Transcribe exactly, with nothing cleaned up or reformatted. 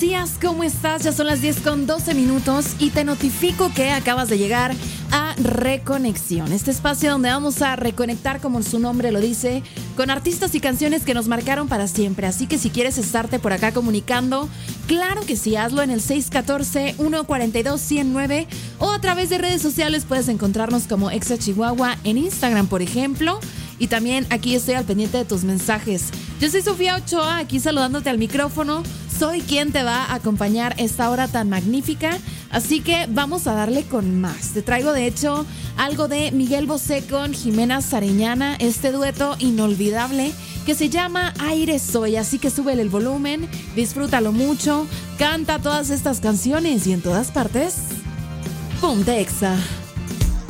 Días, ¿cómo estás? Ya son las diez con doce minutos y te notifico que acabas de llegar a Reconexión, este espacio donde vamos a reconectar, como su nombre lo dice, con artistas y canciones que nos marcaron para siempre. Así que si quieres estarte por acá comunicando, claro que sí, hazlo en el seis uno cuatro, uno cuatro dos, uno cero nueve o a través de redes sociales puedes encontrarnos como Exa Chihuahua en Instagram, por ejemplo. Y también aquí estoy al pendiente de tus mensajes. Yo soy Sofía Ochoa, aquí saludándote al micrófono. Soy quien te va a acompañar esta hora tan magnífica. Así que vamos a darle con más. Te traigo de hecho algo de Miguel Bosé con Jimena Sariñana, este dueto inolvidable que se llama Aire Soy. Así que súbele el volumen, disfrútalo mucho, canta todas estas canciones y en todas partes, ponte Exa.